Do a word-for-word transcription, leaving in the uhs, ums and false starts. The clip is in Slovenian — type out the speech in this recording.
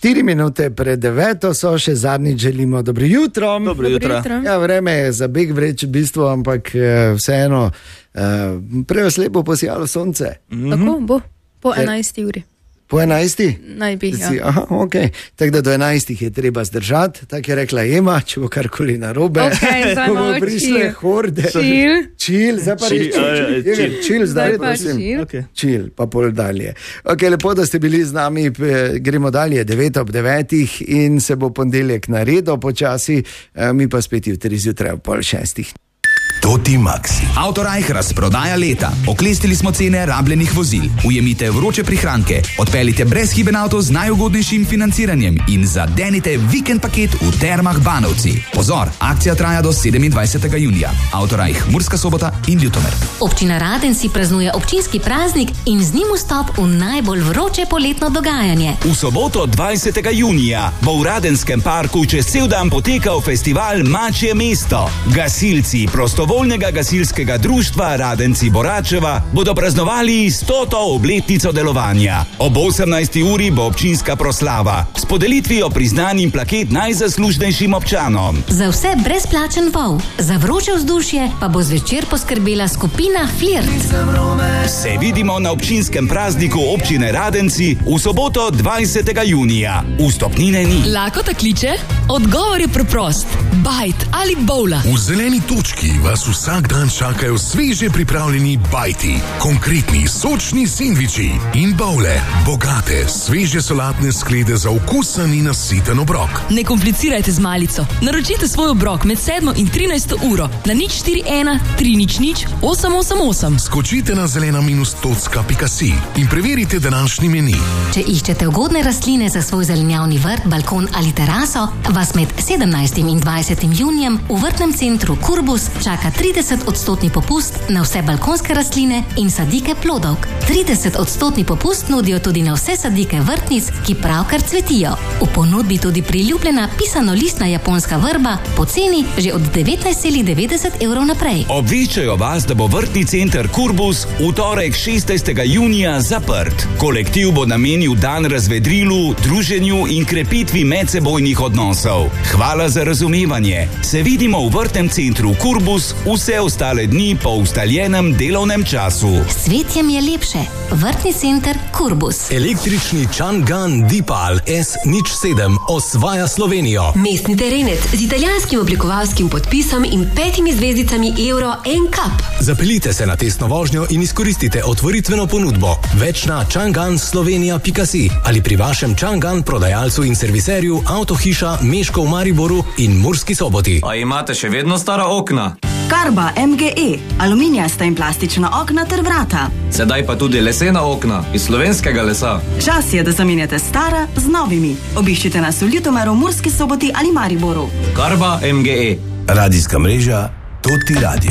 Štiri minute pred deveto so, še zadnjič želimo dobro jutro. Dobro jutro. Ja, vreme je za beg vreč v bistvu, ampak vseeno prej slepo posijalo sonce. Mm-hmm. Tako bo, po enajsti uri. Po enajsti? Naj bi, ja. Aha, ok. Tako da do enajstih je treba zdržati, tako je rekla Ema, če bo karkoli narobe. Ok, zdaj bomo prišle horde. Čil. Čil, zdaj pa reči čil. Čil, zdaj pa čil. Čil, pa pol dalje. Ok, lepo, da ste bili z nami, gremo dalje, devet ob devetih in se bo ponedeljek naredil počasi, mi pa spet jutri zjutraj ob pol šestih. Toti Maxi. Autorajh razprodaja leta. Oklestili smo cene rabljenih vozil. Ujemite vroče prihranke. Odpeljite brezhiben avto z najugodnejšim financiranjem in zadenite vikend paket v Termah Banovci. Pozor, akcija traja do sedemindvajsetega junija. Autorajh Murska Sobota in Ljutomer. Občina Radenci praznuje občinski praznik in z njim vstop v najbolj vroče poletno dogajanje. V soboto dvajsetega junija bo v Radenskem parku čez cel dan potekal festival Mačje mesto. Gasilci prostovoljnega gasilskega društva Radenci Boračeva bodo praznovali stoto obletnico delovanja. Ob osemnajsti uri bo občinska proslava s podelitvijo priznanj in plaket najzaslužnejšim občanom. Za vse brezplačen vol, za vroče vzdušje pa bo zvečer poskrbela skupina Flirt. Se vidimo na občinskem prazniku občine Radenci v soboto dvajsetega junija. Vstopnine ni. Lakota kliče? Odgovor je preprost. Bajt ali bowla. V zeleni točki vas vsak dan čakajo sveže pripravljeni bajti, konkretni, sočni sendviči in bowle, bogate, sveže solatne sklede za okusen in nasiten obrok. Ne komplicirajte z malico. Naročite svoj obrok med sedmo in trinajsto uro na nič štiri ena tri nič nič osem osem osem. Skočite na zelena minus tocka pika si in preverite današnji meni. Če iščete ugodne rastline za svoj zelenjavni vrt, balkon ali teraso, vas med sedemnajstim in dvajsetim junijem v vrtnem centru Kurbus čaka trideset odstotni popust na vse balkonske rastline in sadike plodovk. trideset odstotni popust nudijo tudi na vse sadike vrtnic, ki pravkar cvetijo. V ponudbi tudi priljubljena pisano-listna japonska vrba po ceni že od devetnajst celih devetdeset evrov naprej. Obveščajo vas, da bo vrtni center Kurbus v torek šestnajstega junija zaprt. Kolektiv bo namenil dan razvedrilu, druženju in krepitvi medsebojnih odnosov. Hvala za razumevanje. Se vidimo v vrtnem centru Kurbus vse ostale dni po ustaljenem delovnem času. S cvetjem je lepše. Vrtni center Kurbus. Električni Chang'an Deepal S nič sedem osvaja Slovenijo. Mestni terenec z italijanskim oblikovalskim podpisom in petimi zvezdicami Euro N C A P. Zapeljite se na testno vožnjo in izkoristite otvoritveno ponudbo. Več na chang'an slovenija pika si ali pri vašem Chang'an prodajalcu in serviserju Avtohiša Meško v Mariboru in Murski Soboti. A imate še vedno stara okna? Karba M G E, aluminijasta in plastična okna ter vrata. Sedaj pa tudi lesena okna iz slovenskega lesa. Čas je, da zamenjate stara z novimi. Obiščite nas v Ljutomeru, Murski Soboti ali Mariboru. Karba M G E. Radijska mreža Toti Radio.